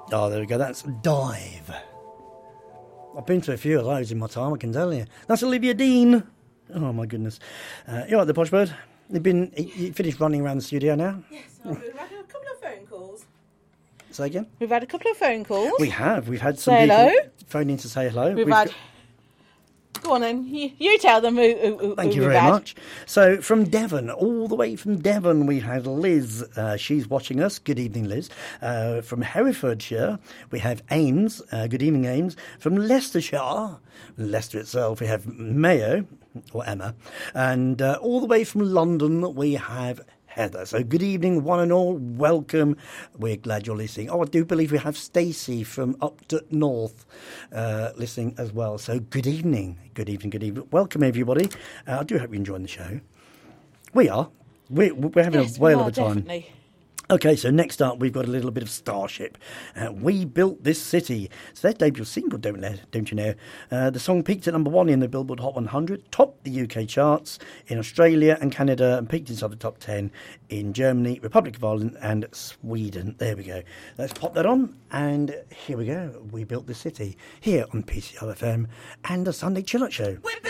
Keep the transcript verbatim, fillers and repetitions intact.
Oh, there we go. That's Dive. I've been to a few of those in my time, I can tell you. That's Olivia Dean. Oh, my goodness. Uh, you all right, the Posh Bird? You've been, you finished running around the studio now? Yes, we've had a couple of phone calls. Say again? We've had a couple of phone calls. We have. We've had some say people hello. phone in to say hello. We've, We've had... got... Go on then, you, you tell them who, who, who Thank you we've very had. much. So from Devon, all the way from Devon, we had Liz. Uh, she's watching us. Good evening, Liz. Uh, from Herefordshire, we have Ames. Uh, good evening, Ames. From Leicestershire, Leicester itself, we have Mayo, or Emma. And uh, all the way from London, we have Heather. So good evening, one and all. Welcome. We're glad you're listening. Oh, I do believe we have Stacey from up to north uh, listening as well. So good evening. Good evening, good evening. Welcome, everybody. Uh, I do hope you're enjoying the show. We are. We're, we're having Yes, a whale we of are, a time. Definitely. Okay, so next up, we've got a little bit of Starship. Uh, we Built This City. It's their debut single, don't, they, don't you know? Uh, the song peaked at number one in the Billboard Hot one hundred, topped the U K charts in Australia and Canada, and peaked inside the top ten in Germany, Republic of Ireland, and Sweden. There we go. Let's pop that on, and here we go. We Built This City, here on P C L F M and the Sunday Chill Out Show. We